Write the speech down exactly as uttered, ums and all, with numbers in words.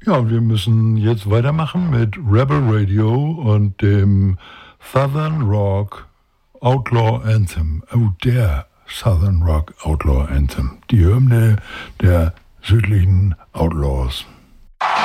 Ja, wir müssen jetzt weitermachen mit Rebel Radio und dem Southern Rock Outlaw Anthem. Oh, der Southern Rock Outlaw Anthem. Die Hymne der südlichen Outlaws.